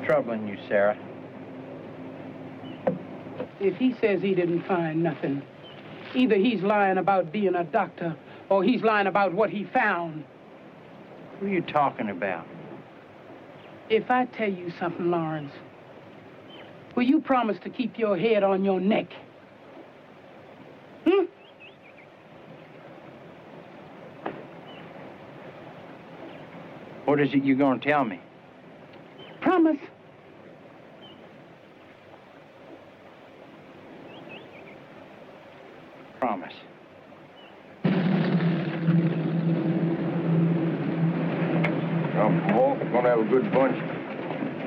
troubling you, Sarah? If he says he didn't find nothing, either he's lying about being a doctor or he's lying about what he found. Who are you talking about? If I tell you something, Lawrence, will you promise to keep your head on your neck? Hmm? What is it you're going to tell me? Promise. Promise. Come, Paul. We're going to have a good bunch.